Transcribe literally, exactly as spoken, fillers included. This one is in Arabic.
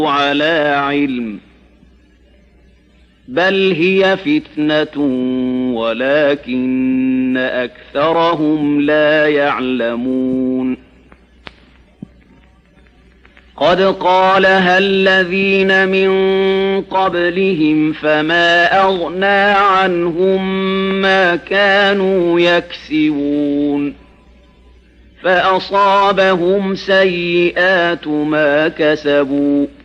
على علم بل هي فتنة ولكن أكثرهم لا يعلمون قد قالها الذين من قبلهم فما أغنى عنهم ما كانوا يكسبون فأصابهم سيئات ما كسبوا